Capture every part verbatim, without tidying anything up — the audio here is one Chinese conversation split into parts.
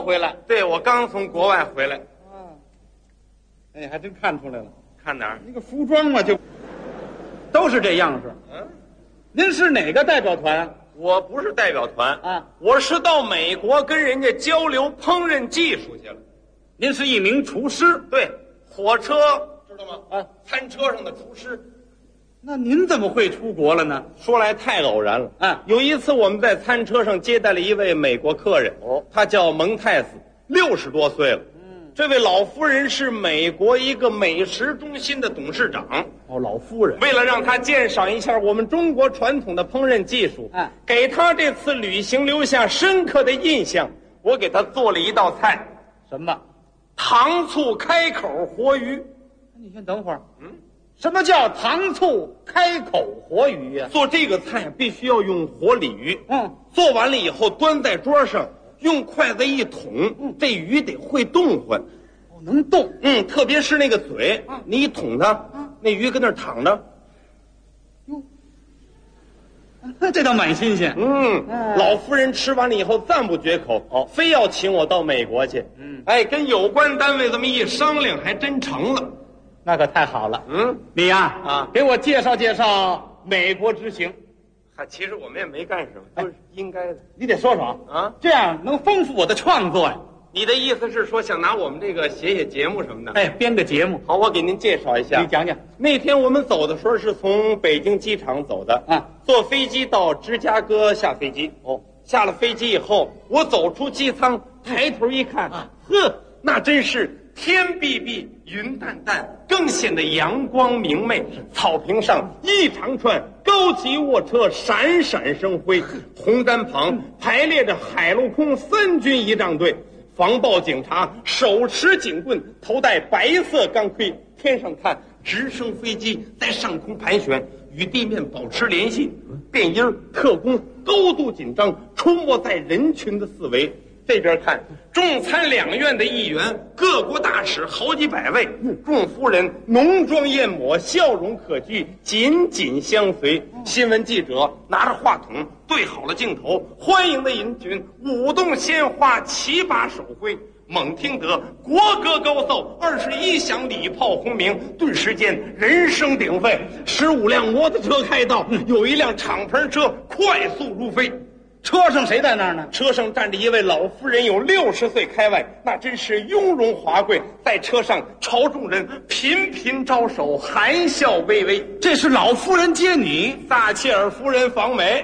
回来？ 对，我刚从国外回来。 啊，哎，还真看出来了。 看哪儿？ 那个服装嘛，就都是这样式。 嗯， 您是哪个代表团？ 我不是代表团啊， 我是到美国跟人家交流烹饪技术去了。 您是一名厨师。 对，火车知道吗？ 啊， 餐车上的厨师。 那您怎么会出国了呢？ 说来太偶然了。 啊， 有一次我们在餐车上接待了一位美国客人， 哦， 他叫蒙泰斯，六十多岁了。嗯，这位老夫人是美国一个美食中心的董事长。 哦，老夫人。 为了让他鉴赏一下我们中国传统的烹饪技术， 啊， 给他这次旅行留下深刻的印象，我给他做了一道菜。 什么？ 糖醋开口活鱼。 你先等会儿。 嗯， 什么叫糖醋开口活鱼呀？ 做这个菜必须要用活鲤鱼。 嗯， 做完了以后端在桌上，用筷子一捅， 嗯， 这鱼得会动唤。 哦，能动。 嗯，特别是那个嘴， 啊， 你一捅它，啊，那鱼跟那儿躺着。 哟，那这倒蛮新鲜。 嗯， 哎， 老夫人吃完了以后赞不绝口， 哦， 非要请我到美国去。 嗯， 哎，跟有关单位这么一商量，还真成了。 那可太好了。 嗯， 你呀， 啊， 给我介绍介绍美国之行。 嗨，其实我们也没干什么，都是应该的。 你得说说啊， 这样能丰富我的创作呀。 你的意思是说想拿我们这个写写节目什么的？ 哎，编个节目。 好，我给您介绍一下。 你讲讲。 那天我们走的时候是从北京机场走的， 啊， 坐飞机到芝加哥下飞机。 哦， 下了飞机以后，我走出机舱，抬头一看， 啊， 呵，那真是天碧碧，云淡淡，更显得阳光明媚。草坪上一长串高级卧车闪闪生辉，红毡旁排列着海陆空三军仪仗队。防暴警察手持警棍，头戴白色钢盔，天上看直升飞机在上空盘旋，与地面保持联系。电音特工高度紧张，出没在人群的四围。这边看众参两院的议员，各国大使好几百位，众夫人浓妆艳抹，笑容可掬，紧紧相随。新闻记者拿着话筒对好了镜头，欢迎的人群舞动鲜花，齐把手挥。猛听得国歌高奏，二十一响礼炮轰鸣，顿时间人声鼎沸。十五辆摩托车开道，有一辆敞篷车快速如飞。 车上谁在那儿呢？ 车上站着一位老夫人，有六十岁开外，那真是雍容华贵，在车上朝众人频频招手，含笑微微。 这是老夫人接你。 撒切尔夫人访美。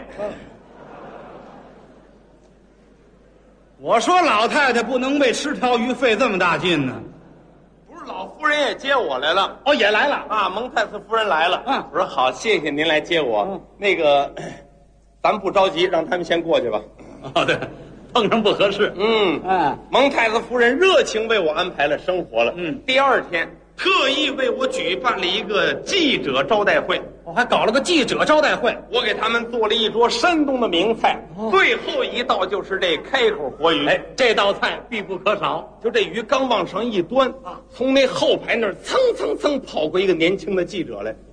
我说老太太不能为吃条鱼费这么大劲呢。 不是，老夫人也接我来了。 哦，也来了啊，蒙泰斯夫人来了。 嗯， 我说好，谢谢您来接我。 嗯， 那个咱们不着急，让他们先过去吧。 哦，对，碰上不合适。 嗯， 哎， 蒙太子夫人热情为我安排了生活了。 嗯， 第二天特意为我举办了一个记者招待会， 我还搞了个记者招待会。 我给他们做了一桌山东的名菜， 哦， 最后一道就是这开口活鱼。 哎，这道菜必不可少。 就这鱼刚往上一端，啊，从那后排那儿蹭蹭蹭跑过一个年轻的记者来。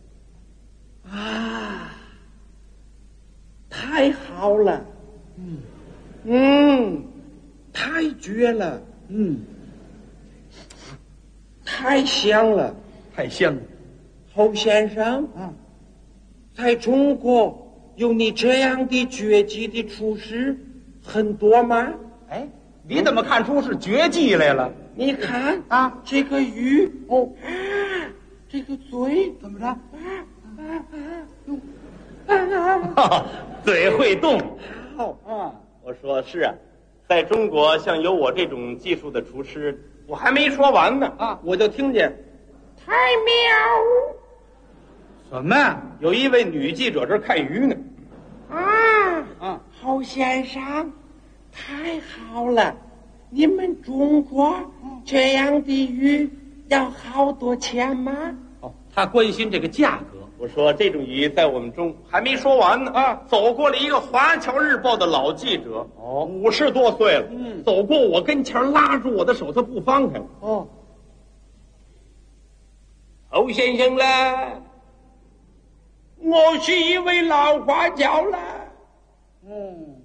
啊，太好了， 嗯嗯，太绝了， 嗯， 太香了， 太香了。 侯先生， 嗯， 在中国有你这样的绝技的厨师很多吗？ 哎，你怎么看出是绝技来了？ 你看啊， 这个鱼哦， 啊，这个嘴怎么着？ 啊啊啊哟啊哈，嘴会动。 好啊， 我说是啊，在中国像有我这种技术的厨师，我还没说完呢啊， 我就听见太妙什么呀？ 有一位女记者这儿看鱼呢。 啊！ 啊， 侯先生，太好了！你们中国这样的鱼要好多钱吗？ 哦，他关心这个价格。 我说这种鱼在我们中还没说完呢啊， 走过了一个《华侨日报》的老记者， 哦， 五十多岁了， 嗯， 走过我跟前，拉住我的手，他不放开了。 哦， 侯先生啦，我是一位老华侨啦。 嗯，